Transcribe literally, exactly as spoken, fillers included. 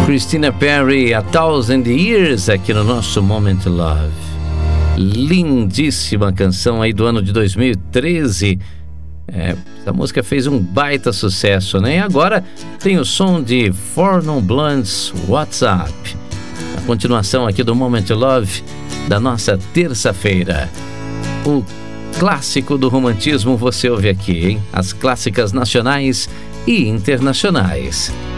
Christina Perri, A Thousand Years, aqui no nosso Moment Love. Lindíssima canção aí do ano de dois mil e treze. É, essa música fez um baita sucesso, né? E agora tem o som de Four Non Blondes, WhatsApp. A continuação aqui do Moment Love da nossa terça-feira. O clássico do romantismo você ouve aqui, hein? As clássicas nacionais e internacionais.